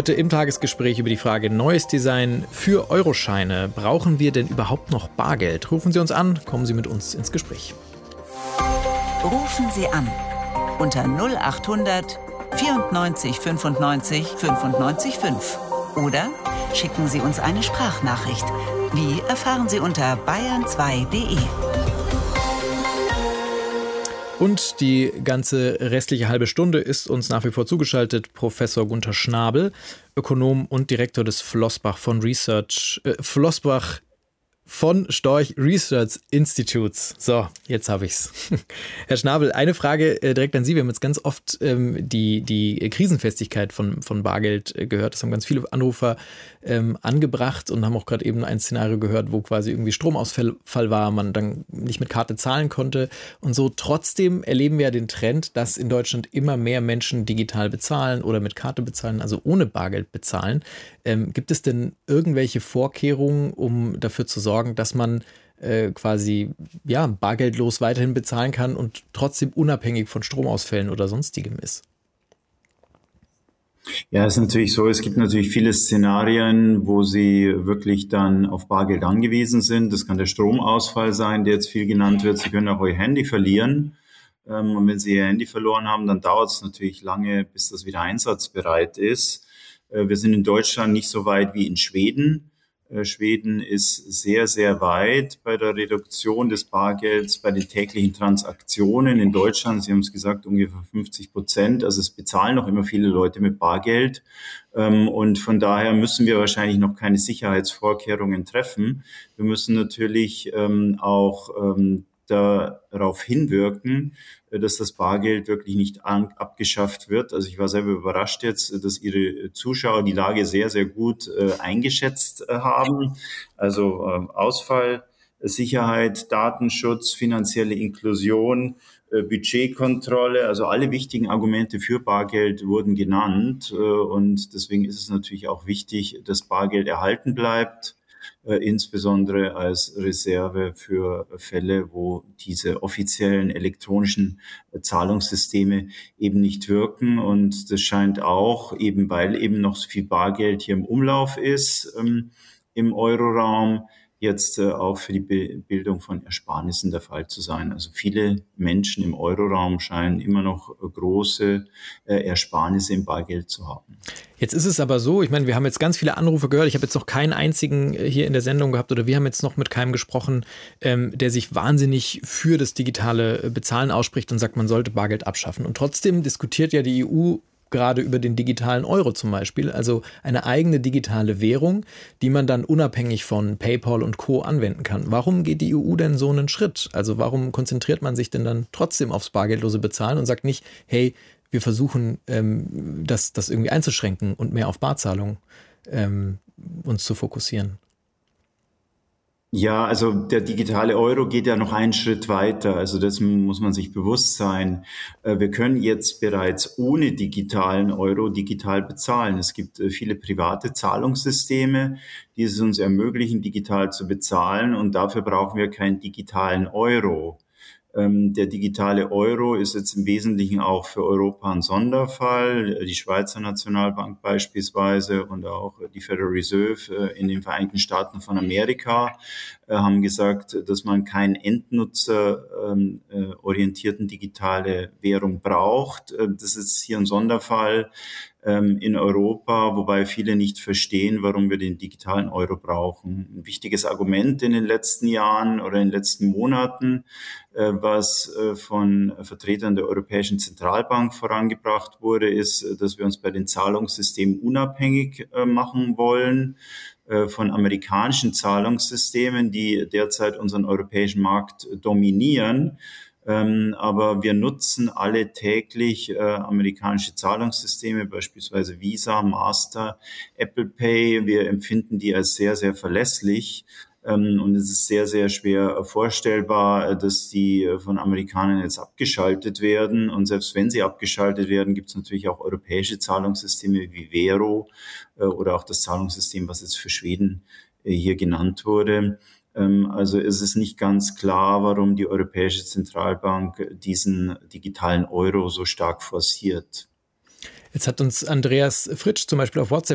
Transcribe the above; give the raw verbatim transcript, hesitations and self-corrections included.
Heute im Tagesgespräch über die Frage neues Design für Euroscheine. Brauchen wir denn überhaupt noch Bargeld? Rufen Sie uns an, kommen Sie mit uns ins Gespräch. Rufen Sie an unter null acht hundert vierundneunzig fünfundneunzig fünfundneunzig fünf oder schicken Sie uns eine Sprachnachricht. Wie erfahren Sie unter bayern zwei punkt de. Und die ganze restliche halbe Stunde ist uns nach wie vor zugeschaltet Professor Gunther Schnabel, Ökonom und Direktor des Flossbach von Research, äh, Flossbach von Storch Research Institutes. So, jetzt habe ich's. Herr Schnabel, eine Frage äh, direkt an Sie. Wir haben jetzt ganz oft ähm, die, die Krisenfestigkeit von, von Bargeld äh, gehört. Das haben ganz viele Anrufer ähm, angebracht und haben auch gerade eben ein Szenario gehört, wo quasi irgendwie Stromausfall war, man dann nicht mit Karte zahlen konnte und so. Trotzdem erleben wir ja den Trend, dass in Deutschland immer mehr Menschen digital bezahlen oder mit Karte bezahlen, also ohne Bargeld bezahlen. Ähm, gibt es denn irgendwelche Vorkehrungen, um dafür zu sorgen, dass man äh, quasi ja, bargeldlos weiterhin bezahlen kann und trotzdem unabhängig von Stromausfällen oder sonstigem ist? Ja, es ist natürlich so, es gibt natürlich viele Szenarien, wo Sie wirklich dann auf Bargeld angewiesen sind. Das kann der Stromausfall sein, der jetzt viel genannt wird. Sie können auch Ihr Handy verlieren. Und wenn Sie Ihr Handy verloren haben, dann dauert es natürlich lange, bis das wieder einsatzbereit ist. Wir sind in Deutschland nicht so weit wie in Schweden. Schweden ist sehr, sehr weit bei der Reduktion des Bargelds, bei den täglichen Transaktionen. In Deutschland, Sie haben es gesagt, ungefähr fünfzig Prozent. Also es bezahlen noch immer viele Leute mit Bargeld. Und von daher müssen wir wahrscheinlich noch keine Sicherheitsvorkehrungen treffen. Wir müssen natürlich auch darauf hinwirken, dass das Bargeld wirklich nicht an, abgeschafft wird. Also ich war selber überrascht jetzt, dass Ihre Zuschauer die Lage sehr, sehr gut äh, eingeschätzt äh, haben. Also äh, Ausfall, Sicherheit, Datenschutz, finanzielle Inklusion, äh, Budgetkontrolle, also alle wichtigen Argumente für Bargeld wurden genannt. Äh, und deswegen ist es natürlich auch wichtig, dass Bargeld erhalten bleibt. Äh, insbesondere als Reserve für Fälle, wo diese offiziellen elektronischen äh, Zahlungssysteme eben nicht wirken. Und das scheint auch, eben weil eben noch so viel Bargeld hier im Umlauf ist, ähm, im Euroraum, jetzt äh, auch für die Be- Bildung von Ersparnissen der Fall zu sein. Also viele Menschen im Euroraum scheinen immer noch äh, große äh, Ersparnisse im Bargeld zu haben. Jetzt ist es aber so, ich meine, wir haben jetzt ganz viele Anrufe gehört, ich habe jetzt noch keinen einzigen hier in der Sendung gehabt oder wir haben jetzt noch mit keinem gesprochen, ähm, der sich wahnsinnig für das digitale Bezahlen ausspricht und sagt, man sollte Bargeld abschaffen. Und trotzdem diskutiert ja die E U gerade über den digitalen Euro zum Beispiel, also eine eigene digitale Währung, die man dann unabhängig von PayPal und Co. anwenden kann. Warum geht die E U denn so einen Schritt? Also warum konzentriert man sich denn dann trotzdem aufs bargeldlose Bezahlen und sagt nicht, hey, wir versuchen, ähm, das, das irgendwie einzuschränken und mehr auf Barzahlung ähm, uns zu fokussieren? Ja, also der digitale Euro geht ja noch einen Schritt weiter. Also das muss man sich bewusst sein. Wir können jetzt bereits ohne digitalen Euro digital bezahlen. Es gibt viele private Zahlungssysteme, die es uns ermöglichen, digital zu bezahlen. Und dafür brauchen wir keinen digitalen Euro. Der digitale Euro ist jetzt im Wesentlichen auch für Europa ein Sonderfall. Die Schweizer Nationalbank beispielsweise und auch die Federal Reserve in den Vereinigten Staaten von Amerika haben gesagt, dass man keinen endnutzerorientierten digitale Währung braucht. Das ist hier ein Sonderfall in Europa, wobei viele nicht verstehen, warum wir den digitalen Euro brauchen. Ein wichtiges Argument in den letzten Jahren oder in den letzten Monaten, was von Vertretern der Europäischen Zentralbank vorangebracht wurde, ist, dass wir uns bei den Zahlungssystemen unabhängig machen wollen von amerikanischen Zahlungssystemen, die derzeit unseren europäischen Markt dominieren. Ähm, aber wir nutzen alle täglich äh, amerikanische Zahlungssysteme, beispielsweise Visa, Master, Apple Pay. Wir empfinden die als sehr, sehr verlässlich. Ähm, und es ist sehr, sehr schwer vorstellbar, dass die von Amerikanern jetzt abgeschaltet werden. Und selbst wenn sie abgeschaltet werden, gibt es natürlich auch europäische Zahlungssysteme wie Vero äh, oder auch das Zahlungssystem, was jetzt für Schweden äh, hier genannt wurde. Also ist es nicht ganz klar, warum die Europäische Zentralbank diesen digitalen Euro so stark forciert. Jetzt hat uns Andreas Fritsch zum Beispiel auf WhatsApp